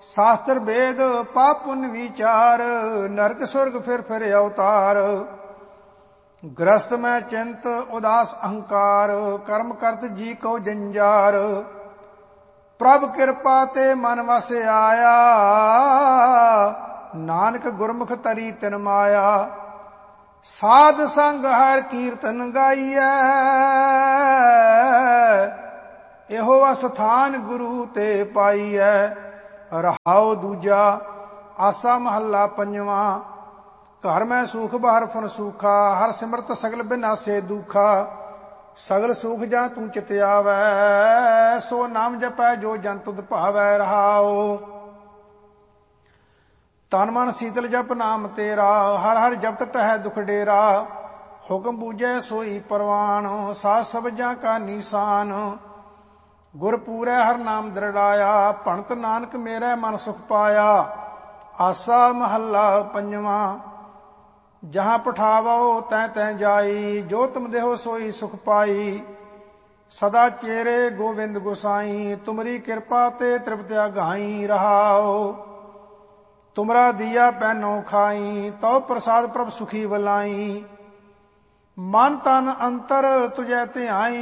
शास्त्र वेद पाप पुण्य विचार, नरक स्वर्ग फिर अवतार। ग्रस्त में चिंत उदास अहंकार, कर्म करत जी को जंजार। प्रभ कृपा ते मन वस आया, नानक गुरमुख तरी तिन माया। साध संग हर कीर्तन गाइए, एहो अस्थान गुरु ते पाइए। रहाओ दूजा आसा महला पंजवा, घर में सुख बाहर फन सूखा। हर सिमरत सगल बिनासे दुखा, सगल सुख जा तू चित आवै। सो नाम जपै जो जन तुध भावै। रहाओ तन मन शीतल जप नाम तेरा, हर हर जपत टहै दुख डेरा। हुक्म बूझै सोई परवान, साध सबजां का निशान। गुर पूरै हर नाम दृढ़ाया, भणत नानक मेरै मन सुख पाया। आसा महला पंजवा, जहाँ पठावो तैं तैं जाई। जो तुम देहो सोई सुख पाई। सदा चेरे गोविंद गोसाई, तुमरी कृपा ते तृप्त्या गाई। रहाओ तुमरा दिया पैनो खाई, तो प्रसाद प्रभ सुखी वलाई। मन तन अंतर तुझे ध्याई,